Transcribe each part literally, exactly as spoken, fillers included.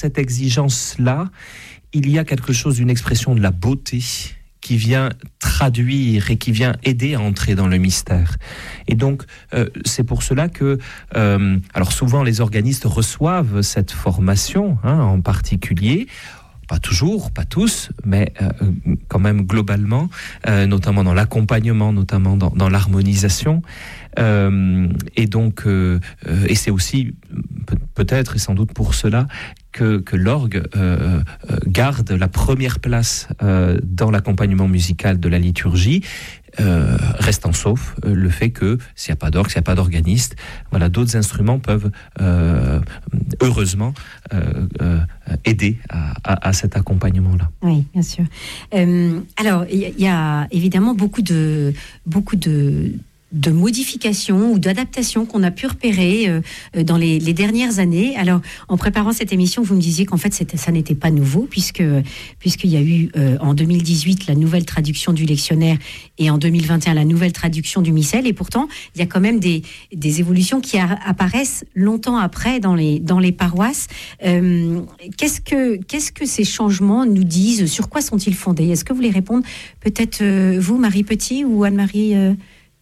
cette exigence-là, il y a quelque chose d'une expression de la beauté qui vient traduire et qui vient aider à entrer dans le mystère. Et donc, euh, c'est pour cela que, euh, alors souvent les organistes reçoivent cette formation, hein, en particulier, pas toujours, pas tous, mais euh, quand même globalement, euh, notamment dans l'accompagnement, notamment dans, dans l'harmonisation. Euh, et donc, euh, euh, et c'est aussi peut- peut-être et sans doute pour cela que, que l'orgue euh, euh, garde la première place euh, dans l'accompagnement musical de la liturgie, euh, restant sauf euh, le fait que s'il n'y a pas d'orgue, s'il n'y a pas d'organiste, voilà, d'autres instruments peuvent euh, heureusement euh, euh, aider à, à, à cet accompagnement-là. Oui, bien sûr. Euh, alors, il y, y a évidemment beaucoup de beaucoup de de modifications ou d'adaptations qu'on a pu repérer euh, dans les, les dernières années. Alors, en préparant cette émission, vous me disiez qu'en fait, c'était, ça n'était pas nouveau, puisque, puisqu'il y a eu euh, en deux mille dix-huit la nouvelle traduction du lectionnaire et en deux mille vingt et un la nouvelle traduction du missel. Et pourtant, il y a quand même des, des évolutions qui a, apparaissent longtemps après dans les, dans les paroisses. Euh, qu'est-ce que, qu'est-ce que ces changements nous disent? Sur quoi sont-ils fondés? Est-ce que vous voulez répondre? Peut-être euh, vous, Marie Petit, ou Anne-Marie euh...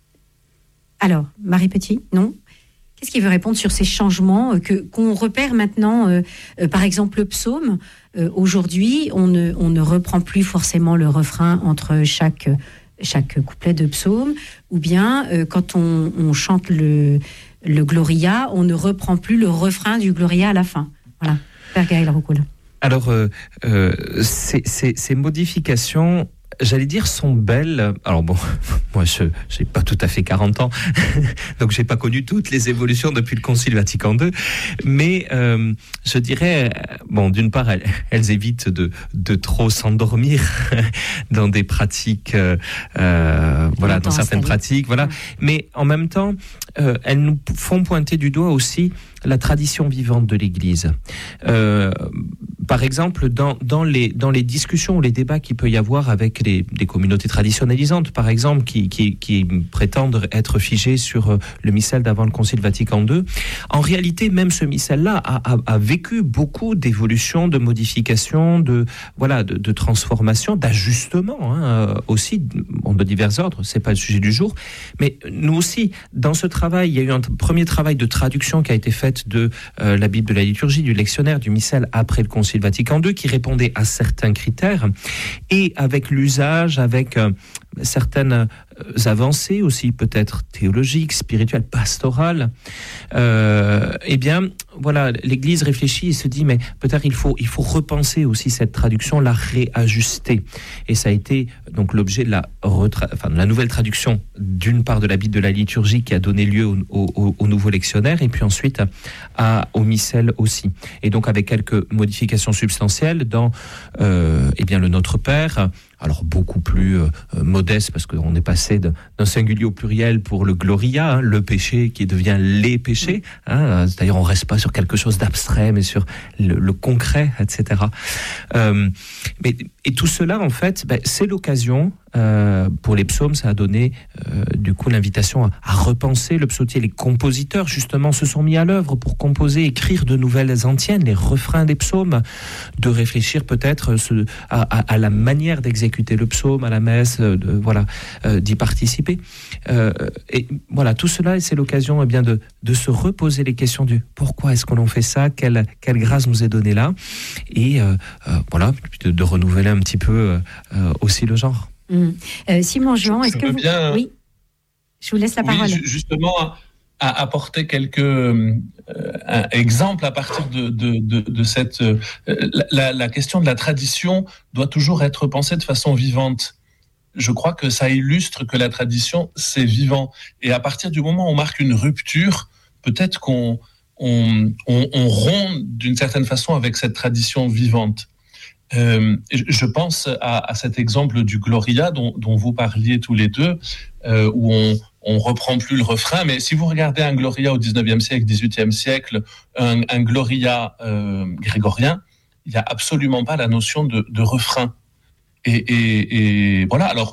Alors, Marie Petit, non? Qu'est-ce qui veut répondre sur ces changements que, qu'on repère maintenant, euh, euh, par exemple le psaume, euh, aujourd'hui, on ne, on ne reprend plus forcément le refrain entre chaque, chaque couplet de psaume, ou bien euh, quand on, on chante le, le Gloria, on ne reprend plus le refrain du Gloria à la fin. Voilà, Père Gaël Roucoul. Alors, euh, euh, ces, ces, ces modifications, j'allais dire, sont belles. Alors bon, moi, je n'ai pas tout à fait quarante ans, donc je n'ai pas connu toutes les évolutions depuis le Concile Vatican deux, mais euh, je dirais, bon, d'une part, elles, elles évitent de, de trop s'endormir dans des pratiques, euh, euh, voilà, dans certaines pratiques, voilà, mmh. mais en même temps, euh, elles nous font pointer du doigt aussi la tradition vivante de l'Église. Euh, par exemple, dans, dans, les, dans les discussions ou les débats qu'il peut y avoir avec les, les communautés traditionnalisantes, par exemple, qui, qui, qui prétendent être figées sur le missel d'avant le Concile Vatican deux, en réalité, même ce missel-là a, a, a vécu beaucoup d'évolutions, de modifications, de, voilà, de, de transformations, d'ajustements, hein, aussi, de divers ordres, c'est pas le sujet du jour, mais nous aussi, dans ce travail, il y a eu un premier travail de traduction qui a été fait de euh, la Bible de la liturgie, du lectionnaire, du missel après le Concile Vatican deux, qui répondait à certains critères, et avec l'usage, avec euh, certaines euh, avancées aussi, peut-être théologiques, spirituelles, pastorales, euh, eh bien, voilà, l'Église réfléchit et se dit, mais peut-être il faut, il faut repenser aussi cette traduction, la réajuster. Et ça a été donc l'objet de la, retra- enfin, de la nouvelle traduction, d'une part de la Bible de la liturgie qui a donné lieu au, au, au nouveau lectionnaire, et puis ensuite à, au missel aussi. Et donc avec quelques modifications substantielles dans euh, eh bien, le Notre Père, alors beaucoup plus euh, modeste, parce qu'on est passé de, d'un singulier au pluriel pour le Gloria, hein, le péché qui devient les péchés. Hein, c'est-à-dire on reste pas sur quelque chose d'abstrait, mais sur le, le concret, et cetera. Euh, mais, et tout cela, en fait, ben, c'est l'occasion. Euh, pour les psaumes, ça a donné euh, du coup l'invitation à, à repenser le psautier. Les compositeurs justement se sont mis à l'œuvre pour composer, écrire de nouvelles antiennes, les refrains des psaumes, de réfléchir peut-être ce, à, à, à la manière d'exécuter le psaume à la messe, de, voilà, euh, d'y participer. Euh, et voilà, tout cela, c'est l'occasion eh bien de, de se reposer les questions du pourquoi est-ce qu'on fait ça, quelle, quelle grâce nous est donnée là, et euh, euh, voilà, de, de renouveler un petit peu euh, aussi le genre. Mmh. Euh, Simon Jean, est-ce je que vous... bien... Oui, je vous laisse la parole. Oui, justement, à apporter quelques euh, exemples à partir de, de, de, de cette... Euh, la, la question de la tradition doit toujours être pensée de façon vivante. Je crois que ça illustre que la tradition, c'est vivant. Et à partir du moment où on marque une rupture, peut-être qu'on on, on, on rompt d'une certaine façon avec cette tradition vivante. Euh, je pense à, à cet exemple du Gloria dont, dont vous parliez tous les deux, euh, où on on reprend plus le refrain, mais si vous regardez un Gloria au dix-neuvième siècle, dix-huitième siècle, un, un Gloria euh, grégorien, il n'y a absolument pas la notion de, de refrain. Et, et, et voilà, alors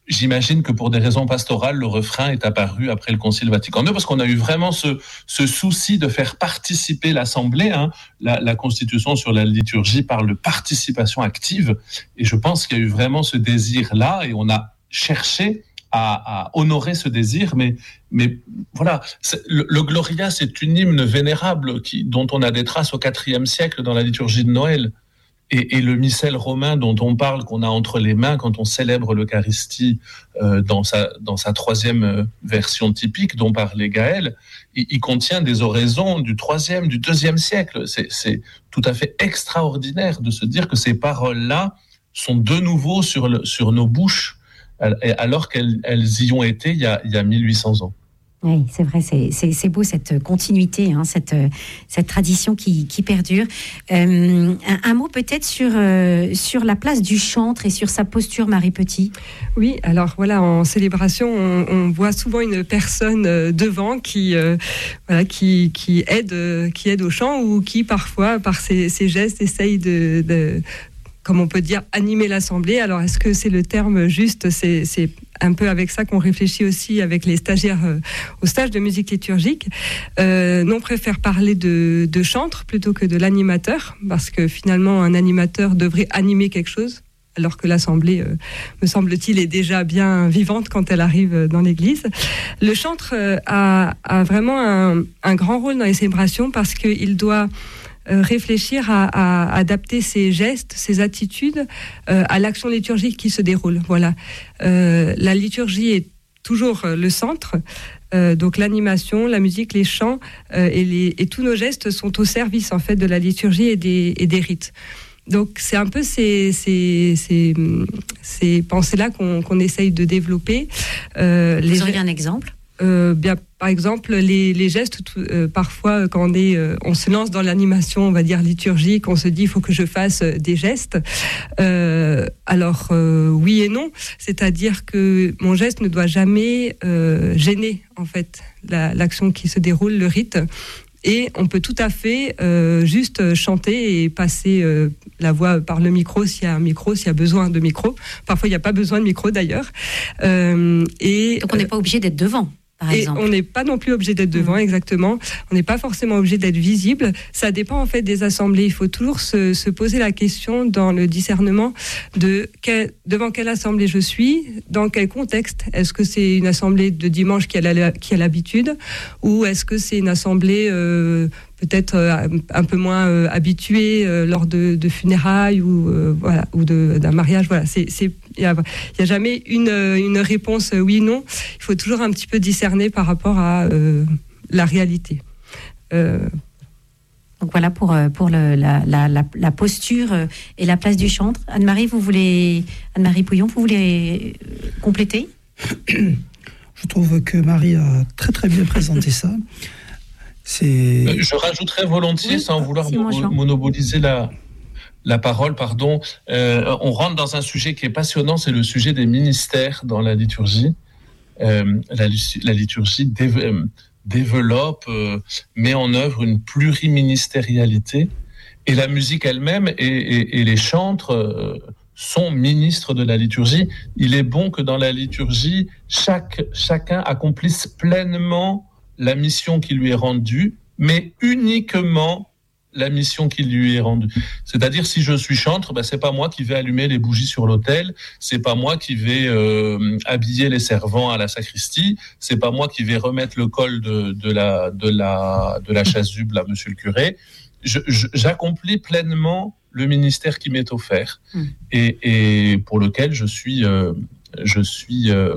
j'imagine que pour des raisons pastorales, le refrain est apparu après le Concile Vatican deux, parce qu'on a eu vraiment ce, ce souci de faire participer l'Assemblée. Hein. La, la Constitution sur la liturgie parle de participation active, et je pense qu'il y a eu vraiment ce désir-là, et on a cherché à, à honorer ce désir, mais, mais voilà, le, le Gloria, c'est une hymne vénérable qui, dont on a des traces au quatrième siècle dans la liturgie de Noël. Et, et le missel romain dont on parle, qu'on a entre les mains quand on célèbre l'Eucharistie euh, dans, sa, dans sa troisième version typique dont parlait Gaël, il, il contient des oraisons du troisième, du deuxième siècle. C'est, c'est tout à fait extraordinaire de se dire que ces paroles-là sont de nouveau sur, le, sur nos bouches, alors qu'elles elles y ont été il y a, il y a mille huit cents ans. Oui, c'est vrai, c'est, c'est, c'est beau cette continuité, hein, cette, cette tradition qui, qui perdure. Euh, un, un mot peut-être sur, euh, sur la place du chantre et sur sa posture, Marie Petit. Oui, alors voilà, en célébration, on, on voit souvent une personne euh, devant qui, euh, voilà, qui, qui, aide, euh, qui aide au chant, ou qui parfois, par ses, ses gestes, essaye de... de comme on peut dire, animer l'Assemblée. Alors, est-ce que c'est le terme juste ? C'est, c'est un peu avec ça qu'on réfléchit aussi avec les stagiaires euh, au stage de musique liturgique. Euh, nous, on préfère parler de, de chantre plutôt que de l'animateur, parce que finalement, un animateur devrait animer quelque chose, alors que l'Assemblée, euh, me semble-t-il, est déjà bien vivante quand elle arrive dans l'Église. Le chantre euh, a, a vraiment un, un grand rôle dans les célébrations, parce qu'il doit Euh, réfléchir à, à adapter ses gestes, ses attitudes euh, à l'action liturgique qui se déroule. Voilà. Euh, la liturgie est toujours le centre, euh, donc l'animation, la musique, les chants euh, et, les, et tous nos gestes sont au service en fait de la liturgie et des, et des rites. Donc c'est un peu ces, ces, ces, ces pensées-là qu'on, qu'on essaye de développer. Euh, Vous les... auriez un exemple ? Euh, bien, par exemple, les, les gestes, tout, euh, parfois, quand on, est, euh, on se lance dans l'animation, on va dire liturgique, on se dit il faut que je fasse des gestes. Euh, alors, euh, oui et non, c'est-à-dire que mon geste ne doit jamais euh, gêner, en fait, la, l'action qui se déroule, le rite. Et on peut tout à fait euh, juste chanter et passer euh, la voix par le micro s'il y a un micro, s'il y a besoin de micro. Parfois, il n'y a pas besoin de micro d'ailleurs. Euh, et, Donc, on n'est pas obligé d'être devant. Par et exemple. on n'est pas non plus obligé d'être devant, mmh. exactement. On n'est pas forcément obligé d'être visible. Ça dépend en fait des assemblées. Il faut toujours se, se poser la question dans le discernement de quel, devant quelle assemblée je suis, dans quel contexte. Est-ce que c'est une assemblée de dimanche qui a, la, qui a l'habitude, ou est-ce que c'est une assemblée euh, peut-être euh, un peu moins euh, habituée euh, lors de, de funérailles ou euh, voilà, ou de, d'un mariage. Voilà, c'est c'est il y a, y a jamais une une réponse euh, oui non. Il faut toujours un petit peu discerner par rapport à euh, la réalité. Euh, Donc voilà pour pour le, la, la la la posture et la place du chantre. Anne-Marie, vous voulez Anne-Marie Pouillon, vous voulez compléter ? Je trouve que Marie a très très bien présenté ça. C'est... Je rajouterais volontiers, oui, sans vouloir mo- monopoliser la, la parole, pardon. Euh, on rentre dans un sujet qui est passionnant, c'est le sujet des ministères dans la liturgie. Euh, la, la liturgie dév- développe, euh, met en œuvre une pluriministérialité, et la musique elle-même et, et, et les chantres euh, sont ministres de la liturgie. Il est bon que dans la liturgie, chaque, chacun accomplisse pleinement la mission qui lui est rendue, mais uniquement la mission qui lui est rendue. C'est-à-dire, si je suis chantre, ben, c'est pas moi qui vais allumer les bougies sur l'autel, c'est pas moi qui vais euh, habiller les servants à la sacristie, c'est pas moi qui vais remettre le col de, de la, de la, de la chasuble à monsieur le curé. Je, je, j'accomplis pleinement le ministère qui m'est offert, mmh. et, et pour lequel je suis, euh, je suis, euh,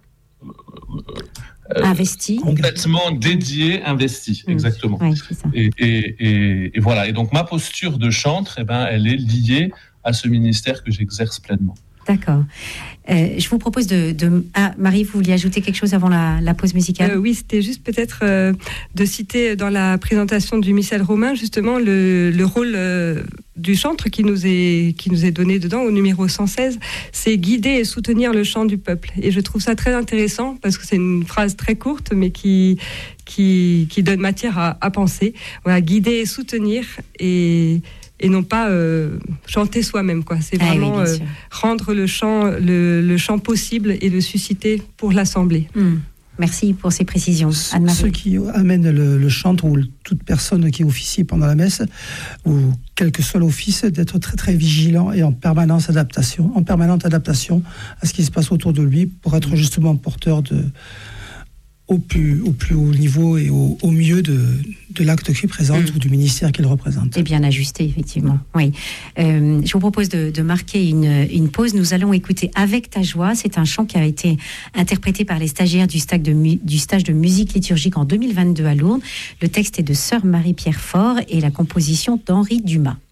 Euh, investi, complètement dédié, investi, mmh. exactement. Oui, c'est ça. Et, et, et, et voilà. Et donc ma posture de chantre, eh ben, elle est liée à ce ministère que j'exerce pleinement. D'accord. Euh, je vous propose de, de... Ah, Marie, vous vouliez ajouter quelque chose avant la, la pause musicale ? euh, Oui, c'était juste peut-être euh, de citer dans la présentation du missel romain, justement, le, le rôle euh, du chantre qui nous est, qui nous est donné dedans, au numéro cent seize, c'est guider et soutenir le chant du peuple. Et je trouve ça très intéressant, parce que c'est une phrase très courte, mais qui, qui, qui donne matière à, à penser. Voilà, guider et soutenir, et... et non pas euh, chanter soi-même, quoi. C'est vraiment ah oui, euh, rendre le chant, le, le chant possible et le susciter pour l'assemblée. Mmh. Merci pour ces précisions, Anne-Marie. Ce qui amène le, le chantre ou toute personne qui officie pendant la messe, ou quel que soit l'office, d'être très très vigilant et en permanence adaptation, en permanente adaptation à ce qui se passe autour de lui pour être justement porteur de, au, plus, au plus haut niveau et au, au mieux de, de l'acte qu'il présente mmh. ou du ministère qu'il représente. Et bien ajusté, effectivement. Oui. Euh, je vous propose de, de marquer une, une pause. Nous allons écouter Avec ta joie. C'est un chant qui a été interprété par les stagiaires du stage de, mu- du stage de musique liturgique en deux mille vingt-deux à Lourdes. Le texte est de sœur Marie-Pierre Faure et la composition d'Henri Dumas.